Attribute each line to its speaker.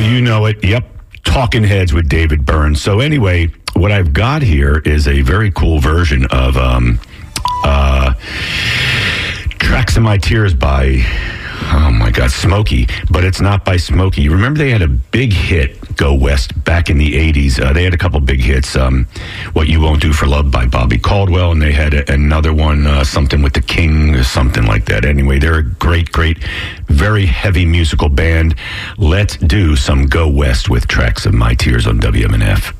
Speaker 1: You know it. Yep. Talking Heads with David Byrne. So anyway, what I've got here is a very cool version of Tracks of My Tears by, oh my God, Smokey. But it's not by Smokey. You remember they had a big hit, Go West, back in the 80s. They had a couple big hits, What You Won't Do for Love by Bobby Caldwell, and they had another one, something with the King, or something like that. Anyway, they're a great, very heavy musical band. Let's do some Go West with Tracks of My Tears on WMNF.